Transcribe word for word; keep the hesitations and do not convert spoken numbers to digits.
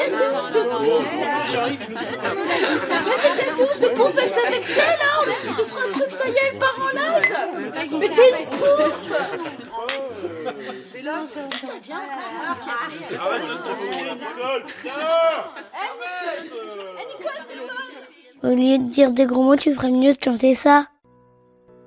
c'est bon, je te pousse. Mais c'est cassé où, je te pousse, elle savait que c'est là. On a dit deux, trois trucs, ça y est, elle part en live. Mais t'es une pouffe. Et là, ça vient, ce qu'on a qui arrive. Arrête de te tourner, Nicole. Eh, Nicole, t'es molle. Au lieu de dire des gros mots, tu ferais mieux de chanter ça.